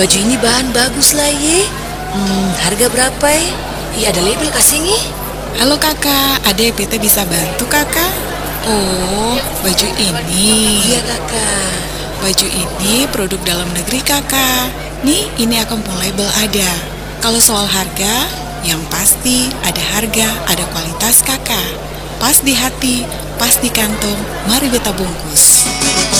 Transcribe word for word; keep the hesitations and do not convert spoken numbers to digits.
baju ini bahan bagus lah ye. Hmm, harga berapa ye? Iya ada label kasih nih. Halo kakak, adek beta bisa bantu kakak? Oh, baju ini. Iya kakak. Baju ini produk dalam negeri kakak. Nih, ini akampung label ada. Kalau soal harga, yang pasti ada harga, ada kualitas kakak. Pas di hati, pas di kantong, mari beta bungkus.